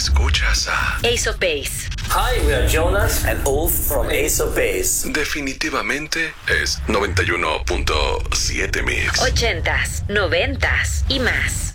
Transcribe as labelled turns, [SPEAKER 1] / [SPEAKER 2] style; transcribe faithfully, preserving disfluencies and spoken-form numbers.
[SPEAKER 1] Escuchas a
[SPEAKER 2] Ace of Base.
[SPEAKER 3] Hi, we are Jonas and Ulf from Ace of Base.
[SPEAKER 1] Definitivamente es noventa y uno punto siete Mix.
[SPEAKER 2] Ochentas, noventas y más.